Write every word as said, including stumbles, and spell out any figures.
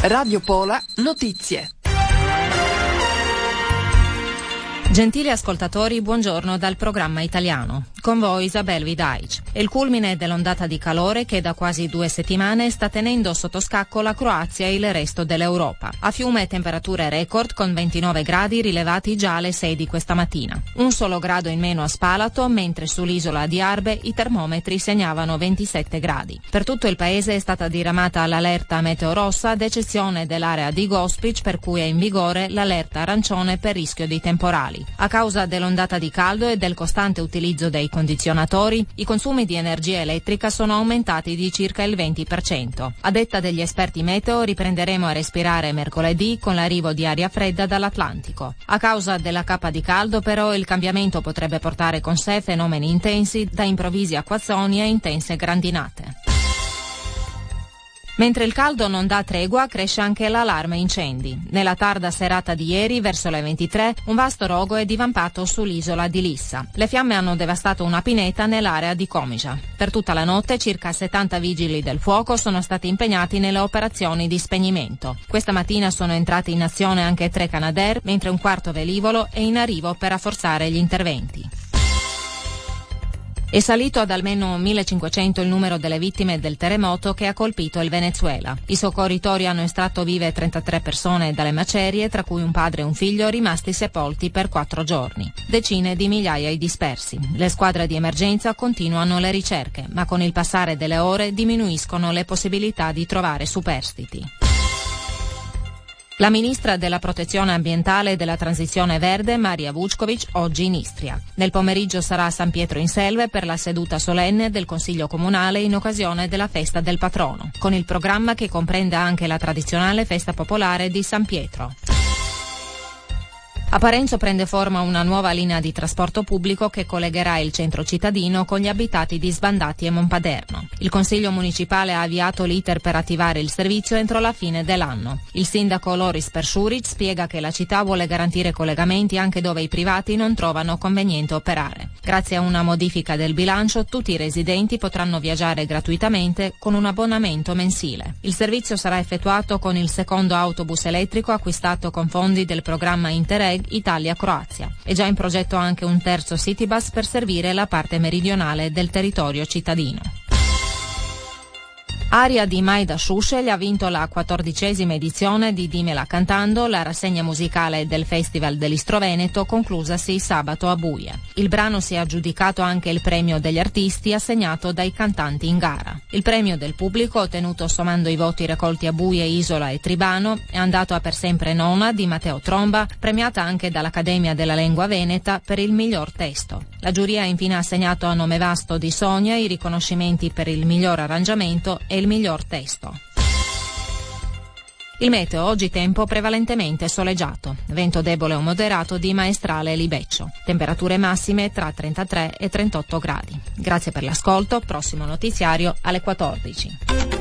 Radio Pola Notizie. Gentili ascoltatori, buongiorno dal programma italiano. Con voi Isabel Vidaic. È il culmine dell'ondata di calore che da quasi due settimane sta tenendo sotto scacco la Croazia e il resto dell'Europa. A Fiume temperature record con ventinove gradi rilevati già alle sei di questa mattina. Un solo grado in meno a Spalato, mentre sull'isola di Arbe i termometri segnavano ventisette gradi. Per tutto il paese è stata diramata l'allerta meteo rossa, ad eccezione dell'area di Gospic, per cui è in vigore l'allerta arancione per rischio di temporali. A causa dell'ondata di caldo e del costante utilizzo dei condizionatori, i consumi di energia elettrica sono aumentati di circa il venti per cento. A detta degli esperti meteo, riprenderemo a respirare mercoledì con l'arrivo di aria fredda dall'Atlantico. A causa della cappa di caldo, però, il cambiamento potrebbe portare con sé fenomeni intensi, da improvvisi acquazzoni a intense grandinate. Mentre il caldo non dà tregua, cresce anche l'allarme incendi. Nella tarda serata di ieri, verso le ventitré, un vasto rogo è divampato sull'isola di Lissa. Le fiamme hanno devastato una pineta nell'area di Komija. Per tutta la notte circa settanta vigili del fuoco sono stati impegnati nelle operazioni di spegnimento. Questa mattina sono entrati in azione anche tre Canadair, mentre un quarto velivolo è in arrivo per rafforzare gli interventi. È salito ad almeno millecinquecento il numero delle vittime del terremoto che ha colpito il Venezuela. I soccorritori hanno estratto vive trentatré persone dalle macerie, tra cui un padre e un figlio rimasti sepolti per quattro giorni. Decine di migliaia i dispersi. Le squadre di emergenza continuano le ricerche, ma con il passare delle ore diminuiscono le possibilità di trovare superstiti. La ministra della protezione ambientale e della transizione verde, Marija Vučković, oggi in Istria. Nel pomeriggio sarà a San Pietro in Selve per la seduta solenne del Consiglio Comunale in occasione della festa del patrono, con il programma che comprende anche la tradizionale festa popolare di San Pietro. A Parenzo prende forma una nuova linea di trasporto pubblico che collegherà il centro cittadino con gli abitati di Sbandati e Monpaderno. Il Consiglio Municipale ha avviato l'iter per attivare il servizio entro la fine dell'anno. Il sindaco Loris Peršurić spiega che la città vuole garantire collegamenti anche dove i privati non trovano conveniente operare. Grazie a una modifica del bilancio, tutti i residenti potranno viaggiare gratuitamente con un abbonamento mensile. Il servizio sarà effettuato con il secondo autobus elettrico acquistato con fondi del programma Interreg Italia-Croazia. È già in progetto anche un terzo Citybus per servire la parte meridionale del territorio cittadino. Aria di Majda Šušelj ha vinto la quattordicesima edizione di Dimela Cantando, la rassegna musicale del Festival dell'Istro Veneto conclusasi sabato a Buia. Il brano si è aggiudicato anche il premio degli artisti assegnato dai cantanti in gara. Il premio del pubblico, ottenuto sommando i voti raccolti a Buia, Isola e Tribano, è andato a Per sempre Nona di Matteo Tromba, premiata anche dall'Accademia della Lingua Veneta per il miglior testo. La giuria ha infine assegnato a Nome Vasto di Sonia i riconoscimenti per il miglior arrangiamento e il miglior testo. Il meteo oggi tempo prevalentemente soleggiato, vento debole o moderato di maestrale libeccio, temperature massime tra trentatré e trentotto gradi. Grazie per l'ascolto, prossimo notiziario alle quattordici.